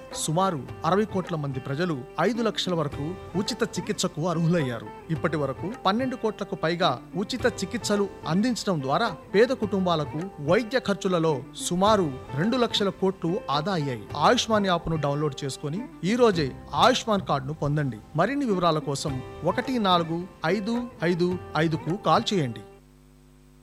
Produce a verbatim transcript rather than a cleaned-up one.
సుమారు అరవై కోట్ల మంది ప్రజలు ఐదు లక్షల వరకు ఉచిత చికిత్సకు అర్హులయ్యారు. ఇప్పటి వరకు పన్నెండు కోట్లకు పైగా ఉచిత చికిత్సలు అందించడం ద్వారా పేద కుటుంబాలకు వైద్య ఖర్చులలో సుమారు రెండు లక్షల కోట్లు ఆదా అయ్యాయి. ఆయుష్మాన్ యాప్ను డౌన్లోడ్ చేసుకుని ఈ రోజే ఆయుష్మాన్ కార్డును పొందండి. మరిన్ని వివరాల కోసం ఒకటి నాలుగు ఐదు ఐదు ఐదుకు కాల్ చేయండి.